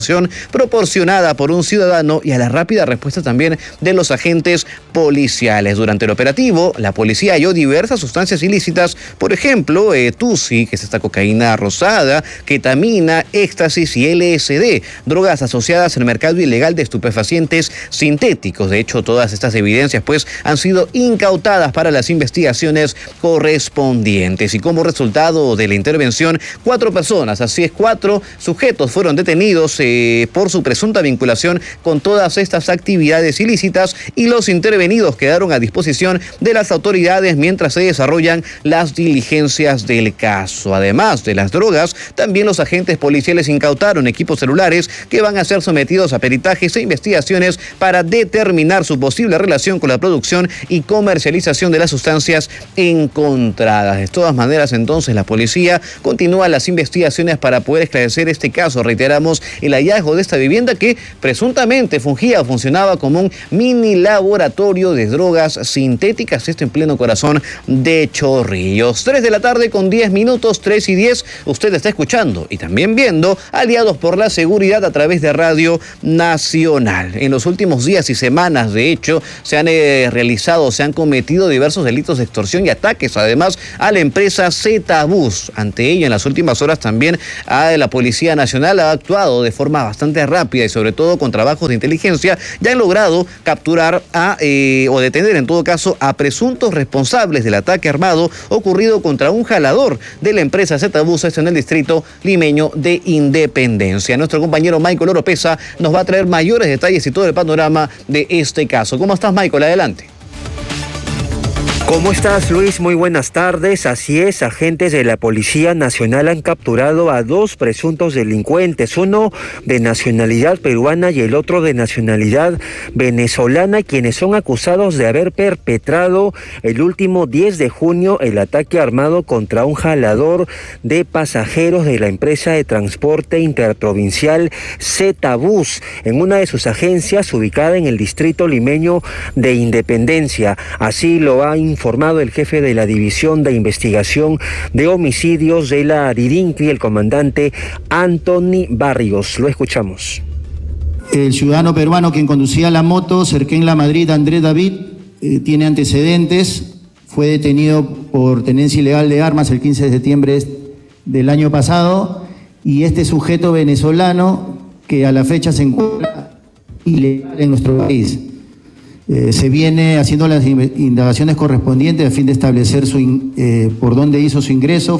proporcionada por un ciudadano y a la rápida respuesta también de los agentes policiales. Durante el operativo, la policía halló diversas sustancias ilícitas, por ejemplo, tusi, que es esta cocaína rosada, ketamina, éxtasis y LSD, drogas asociadas al mercado ilegal de estupefacientes sintéticos. De hecho, todas estas evidencias han sido incautadas para las investigaciones correspondientes. Y como resultado de la intervención, 4 personas, así es, 4 sujetos fueron detenidos por su presunta vinculación con todas estas actividades ilícitas, y los intervenidos quedaron a disposición de las autoridades mientras se desarrollan las diligencias del caso. Además de las drogas, también los agentes policiales incautaron equipos celulares que van a ser sometidos a peritajes e investigaciones para determinar su posible relación con la producción y comercialización de las sustancias encontradas. De todas maneras, entonces, la policía continúa las investigaciones para poder esclarecer este caso. Reiteramos, el hallazgo de esta vivienda que presuntamente funcionaba como un mini laboratorio de drogas sintéticas, esto en pleno corazón de Chorrillos. 3 de la tarde con 10 minutos, 3 y 10, usted está escuchando y también viendo Aliados por la Seguridad a través de Radio Nacional. En los últimos días y semanas, de hecho, se han cometido diversos delitos de extorsión y ataques, además, a la empresa ZBus. Ante ello, en las últimas horas también la Policía Nacional ha actuado de forma bastante rápida y sobre todo con trabajos de inteligencia. Ya han logrado capturar o detener en todo caso a presuntos responsables del ataque armado ocurrido contra un jalador de la empresa ZBus, esto en el distrito limeño de Independencia. Nuestro compañero Michael Oropesa nos va a traer mayores detalles y todo el panorama de este caso. ¿Cómo estás, Michael? Adelante. ¿Cómo estás, Luis? Muy buenas tardes. Así es, agentes de la Policía Nacional han capturado a 2 presuntos delincuentes, uno de nacionalidad peruana y el otro de nacionalidad venezolana, quienes son acusados de haber perpetrado el último 10 de junio el ataque armado contra un jalador de pasajeros de la empresa de transporte interprovincial ZBus en una de sus agencias ubicada en el distrito limeño de Independencia. Así lo ha informado el jefe de la División de Investigación de Homicidios de la DIRINCRI, el comandante Anthony Barrios. Lo escuchamos. El ciudadano peruano quien conducía la moto, Cerquén La Madrid, Andrés David, tiene antecedentes. Fue detenido por tenencia ilegal de armas el 15 de septiembre del año pasado, y este sujeto venezolano, que a la fecha se encuentra ilegal en nuestro país. Se viene haciendo las indagaciones correspondientes a fin de establecer por dónde hizo su ingreso.